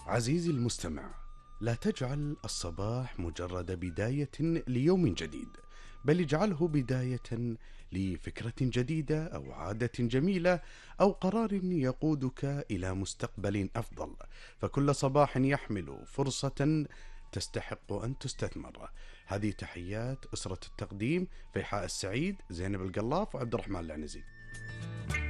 عزيزي المستمع، لا تجعل الصباح مجرد بداية ليوم جديد، بل اجعله بداية لفكرة جديدة أو عادة جميلة أو قرار يقودك إلى مستقبل أفضل. فكل صباح يحمل فرصة تستحق أن تستثمر. هذه تحيات أسرة التقديم: فيحاء السعيد، زينب القلاف، وعبد الرحمن العنزي.